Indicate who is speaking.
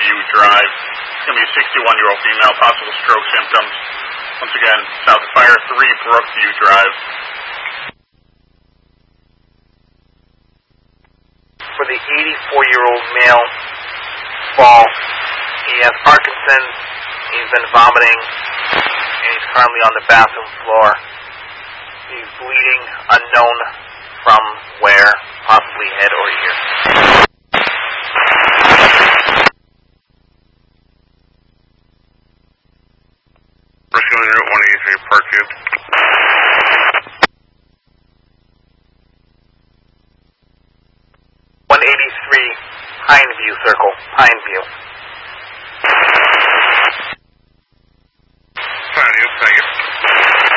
Speaker 1: Brookview Drive. It's going to be a 61-year-old female, possible stroke symptoms. Once again, South Fire 3, Brookview Drive.
Speaker 2: For the 84-year-old male, fall. He has Parkinson's, he's been vomiting, and he's currently on the bathroom floor. He's bleeding, unknown from where, possibly head or ear.
Speaker 3: Rescue Unit 183, Parkview.
Speaker 2: 183, Pineview Circle, Pineview.